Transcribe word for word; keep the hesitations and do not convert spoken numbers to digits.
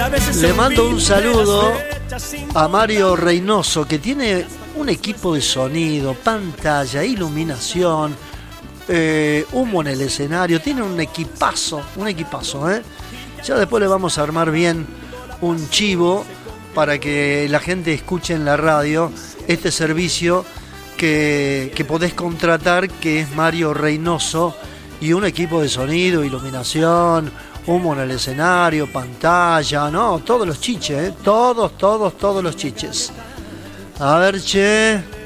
Le mando un saludo a Mario Reynoso, que tiene un equipo de sonido, pantalla, iluminación, eh, humo en el escenario. Tiene un equipazo, un equipazo, ¿eh? Ya después le vamos a armar bien un chivo para que la gente escuche en la radio este servicio que, que podés contratar, que es Mario Reynoso, y un equipo de sonido, iluminación, humo en el escenario, pantalla, no, todos los chiches, ¿eh? todos, todos, todos los chiches. A ver, che.